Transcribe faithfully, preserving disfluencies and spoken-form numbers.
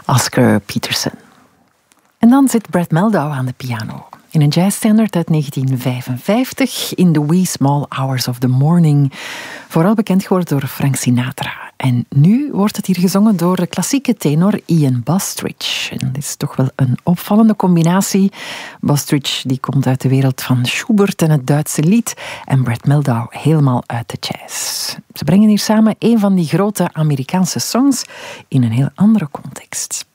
Oscar Peterson. En dan zit Brad Mehldau aan de piano. In een jazzstandard uit negentien vijfenvijftig, In the Wee Small Hours of the Morning. Vooral bekend geworden door Frank Sinatra. En nu wordt het hier gezongen door de klassieke tenor Ian Bostridge. En dit is toch wel een opvallende combinatie. Bostridge die komt uit de wereld van Schubert en het Duitse lied. En Brad Mehldau helemaal uit de jazz. Ze brengen hier samen een van die grote Amerikaanse songs in een heel andere context.